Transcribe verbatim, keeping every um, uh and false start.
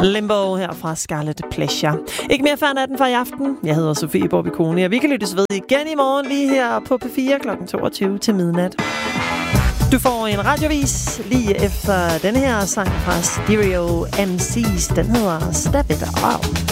Limbo her fra Scarlet Pleasure. Ikke mere før natten for i aften. Jeg hedder Sofie Borbicone, og vi kan lyttes ved igen i morgen lige her på P fire klokken toogtyve til midnat. Du får en radiovis lige efter denne her sang fra Stereo M C's. Den hedder Step It Out.